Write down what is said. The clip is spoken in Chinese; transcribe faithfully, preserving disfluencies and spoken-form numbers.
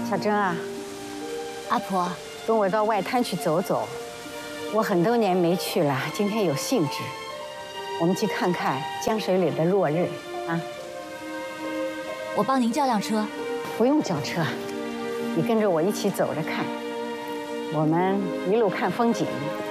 小珍啊， 阿婆， 跟我到外滩去走走。我很多年没去了，今天有兴致，我们去看看江水里的落日啊。 我帮您叫辆车。 不用叫车，你跟着我一起走着看。我们一路看风景，